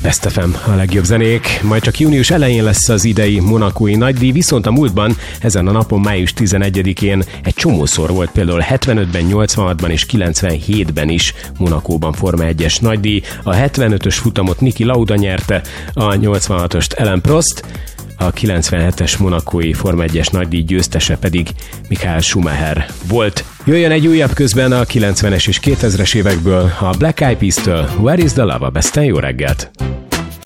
Best FM, a legjobb zenék. Majd csak június elején lesz az idei monakói nagydíj, viszont a múltban, ezen a napon, május 11-én egy csomószor volt, például 75-ben, 86-ban és 97-ben is Monakóban Forma 1-es nagydíj. A 75-ös futamot Niki Lauda nyerte, a 86-ost Alain Prost, a 97-es monakói Forma 1-es nagydíj győztese pedig Michael Schumacher volt. Jöjjön egy újabb közben a 90-es és 2000-es évekből, a Black Eyed Peas-től Where is the Love? A Besten, jó reggelt!